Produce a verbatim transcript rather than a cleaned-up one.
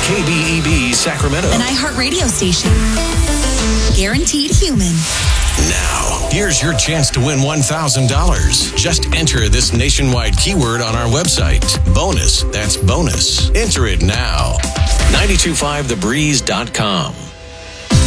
K B E B Sacramento. An iHeartRadio station. Guaranteed human. Now, here's your chance to win one thousand dollars. Just enter this nationwide keyword on our website. Bonus. That's bonus. Enter it now. nine two five the breeze dot com.